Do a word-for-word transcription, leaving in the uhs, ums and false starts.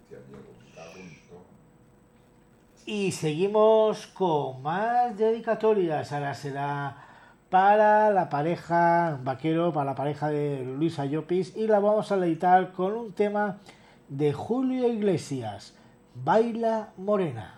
Hostia, Diego, me cago en todo. Y seguimos con más dedicatorias. Ahora será para la pareja Vaquero, para la pareja de Luisa Llopis. Y la vamos a editar con un tema de Julio Iglesias, Baila Morena.